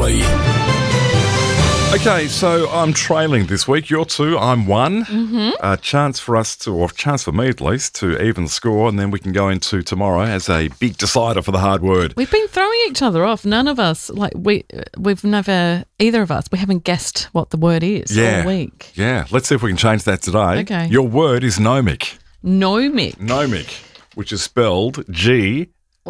Valley. Okay, so I'm trailing this week. You're 2, I'm 1. A chance for us to, or chance for me at least, to even the score, and then we can go into tomorrow as a big decider for the hard word. We've been throwing each other off. None of us, we've never, either of us, we haven't guessed what the word is all week. Yeah, let's see if we can change that today. Okay. Your word is gnomic. Gnomic. Gnomic, which is spelled G-N-O-M-I-C.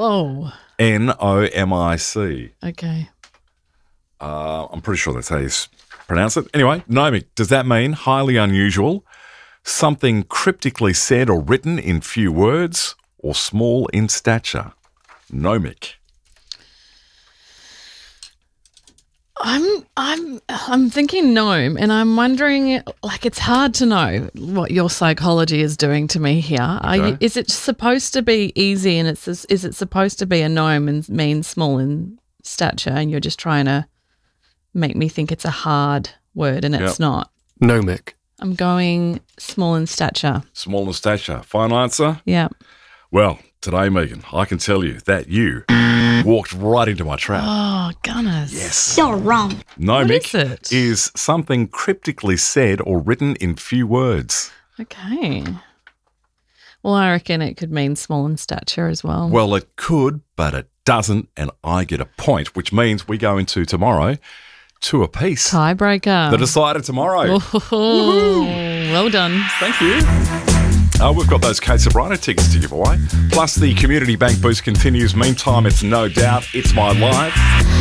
Whoa. Okay. I'm pretty sure that's how you pronounce it. Anyway, gnomic, does that mean highly unusual, something cryptically said or written in few words, or small in stature? Gnomic. I'm thinking gnome, and I'm wondering, it's hard to know what your psychology is doing to me here. Okay. Is it supposed to be easy, and is it supposed to be a gnome and mean small in stature, and you're just trying to make me think it's a hard word, and it's not? Gnomic. I'm going small in stature. Small in stature. Final answer? Yeah. Well, today, Megan, I can tell you that you walked right into my trap. Oh, goodness. Yes. You're wrong. Gnomic What is it? is something cryptically said or written in few words. Okay. Well, I reckon it could mean small in stature as well. Well, it could, but it doesn't, and I get a point, which means we go into tomorrow 2 apiece. Tiebreaker. The decider tomorrow. Oh, well done. Thank you. We've got those Kate Sobrino tickets to give away. Plus, the Community Bank Boost continues. Meantime, it's No Doubt, It's My Life.